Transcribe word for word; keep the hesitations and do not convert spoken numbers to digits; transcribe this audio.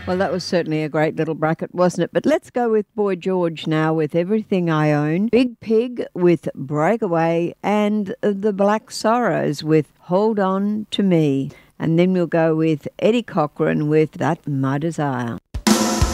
Well, that was certainly a great little bracket, wasn't it? But let's go with Boy George now with Everything I Own, Big Pig with Breakaway, and the Black Sorrows with Hold On To Me. And then we'll go with Eddie Cochran with That My Desire.